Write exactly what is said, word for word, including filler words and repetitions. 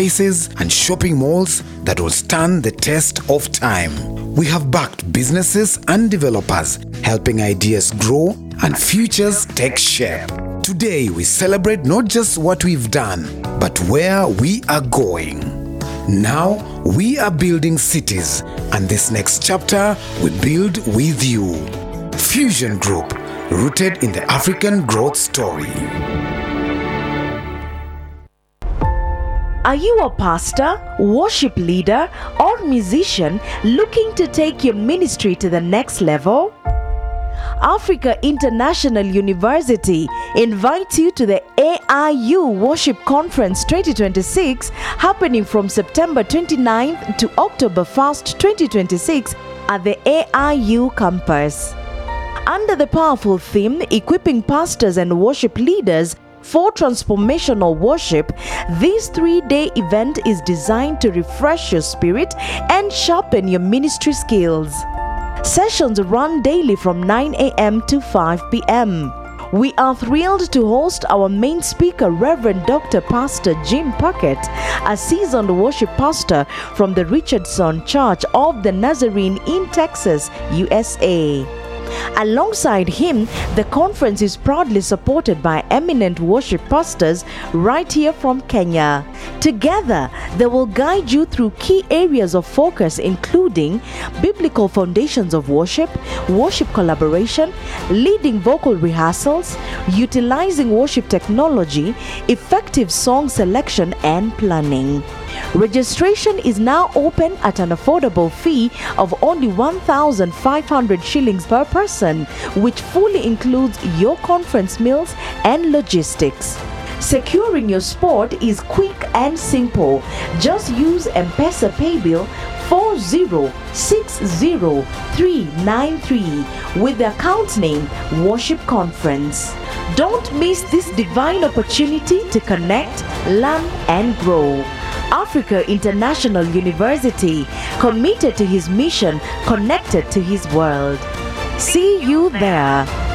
spaces and shopping malls that will stand the test of time. We have backed businesses and developers, helping ideas grow and futures take shape. Today, we celebrate not just what we've done, but where we are going. Now, we are building cities, and this next chapter we build with you. Fusion Group, rooted in the African growth story. Are you a pastor, worship leader, or musician looking to take your ministry to the next level? Africa International University invites you to the A I U Worship Conference twenty twenty-six, happening from September twenty-ninth to October first, twenty twenty-six at the A I U campus. Under the powerful theme, Equipping Pastors and Worship Leaders for Transformational Worship, this three-day event is designed to refresh your spirit and sharpen your ministry skills. Sessions run daily from nine a m to five p m We are thrilled to host our main speaker, Reverend Doctor Pastor Jim Puckett, a seasoned worship pastor from the Richardson Church of the Nazarene in Texas, U S A. Alongside him, the conference is proudly supported by eminent worship pastors right here from Kenya. Together, they will guide you through key areas of focus, including biblical foundations of worship, worship collaboration, leading vocal rehearsals, utilizing worship technology, effective song selection, and planning. Registration is now open at an affordable fee of only one thousand five hundred shillings per person, which fully includes your conference meals and logistics. Securing your spot is quick and simple. Just use M-Pesa Paybill four zero six zero three nine three with the account name Worship Conference. Don't miss this divine opportunity to connect, learn, and grow. Africa International University, committed to his mission, connected to his world. See you there.